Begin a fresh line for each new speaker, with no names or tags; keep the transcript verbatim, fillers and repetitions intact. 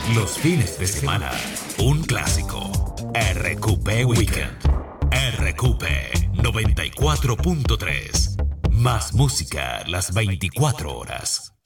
Los fines de semana, un clásico. R Q P Weekend. R Q P noventa y cuatro punto tres. Más música las veinticuatro horas.